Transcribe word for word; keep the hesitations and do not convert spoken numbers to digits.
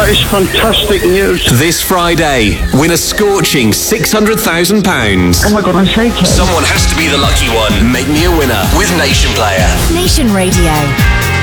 That is fantastic news. This Friday, win a scorching six hundred thousand pounds. Oh my God, I'm shaking. Someone has to be the lucky one. Make me a winner with Nation Player. Nation Radio.